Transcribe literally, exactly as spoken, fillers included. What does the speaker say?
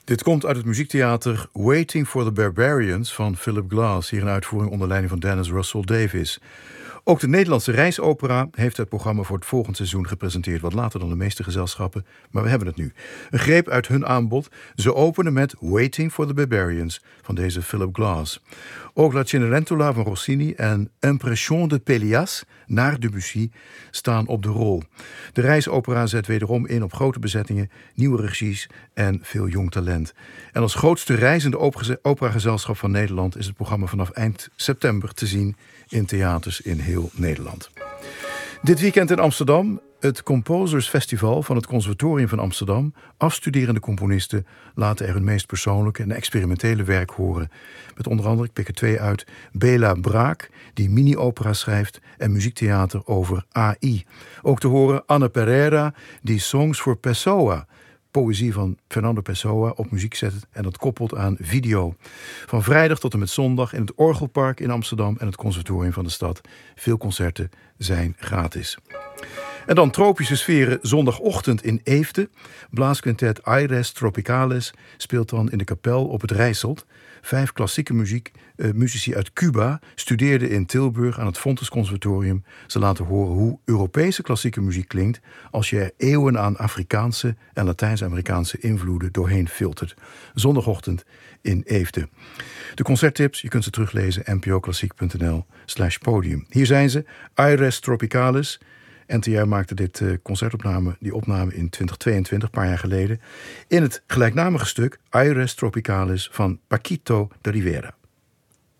Dit komt uit het muziektheater Waiting for the Barbarians van Philip Glass, hier een uitvoering onder leiding van Dennis Russell Davies. Ook de Nederlandse Reisopera heeft het programma voor het volgende seizoen gepresenteerd. Wat later dan de meeste gezelschappen, maar we hebben het nu. Een greep uit hun aanbod. Ze openen met Waiting for the Barbarians van deze Philip Glass. Ook La Cenerentola van Rossini en Impression de Pélias naar Debussy staan op de rol. De Reisopera zet wederom in op grote bezettingen, nieuwe regies en veel jong talent. En als grootste reizende operagezelschap van Nederland is het programma vanaf eind september te zien in theaters in heel Nederland. Dit weekend in Amsterdam het Composers Festival van het Conservatorium van Amsterdam. Afstuderende componisten laten er hun meest persoonlijke en experimentele werk horen. Met onder andere, ik pik er twee uit, Bela Braak, die mini-opera schrijft, en muziektheater over A I. Ook te horen Anne Pereira, die Songs for Pessoa, poëzie van Fernando Pessoa, op muziek zet en dat koppelt aan video. Van vrijdag tot en met zondag in het Orgelpark in Amsterdam en het Conservatorium van de stad. Veel concerten zijn gratis. En dan tropische sferen zondagochtend in Eefde. Blaasquintet Aires Tropicales speelt dan in de kapel op het Rijsselt. Vijf klassieke muziek, uh, muzici uit Cuba studeerden in Tilburg aan het Fontes Conservatorium. Ze laten horen hoe Europese klassieke muziek klinkt als je er eeuwen aan Afrikaanse en Latijns-Amerikaanse invloeden doorheen filtert. Zondagochtend in Eefde. De concerttips, je kunt ze teruglezen, n p o klassiek punt n l slash podium. Hier zijn ze, Aires Tropicales. N T R maakte dit uh, concertopname, die opname in twintig tweeëntwintig, een paar jaar geleden, in het gelijknamige stuk Aires Tropicales van Paquito de Rivera.